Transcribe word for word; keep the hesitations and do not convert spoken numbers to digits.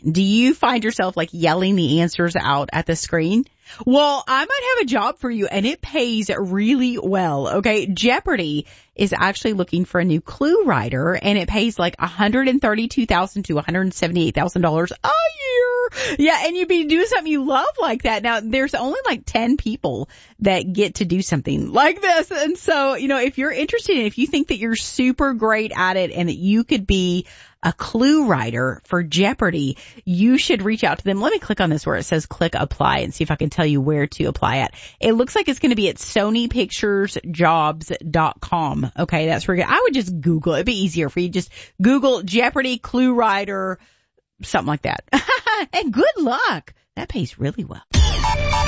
Do you find yourself like yelling the answers out at the screen? Well, I might have a job for you, and it pays really well, okay? Jeopardy is actually looking for a new clue writer, and it pays like one hundred thirty-two thousand dollars to one hundred seventy-eight thousand dollars a year. Yeah, and you'd be doing something you love like that. Now, there's only like ten people that get to do something like this. And so, you know, if you're interested, if you think that you're super great at it and that you could be a clue writer for Jeopardy, you should reach out to them. Let me click on this where it says click apply and see if I can tell you where to apply at. It looks like it's going to be at sony pictures jobs dot com. Okay, that's where I would just Google. It'd be easier for you. Just Google Jeopardy clue writer, something like that. And good luck. That pays really well.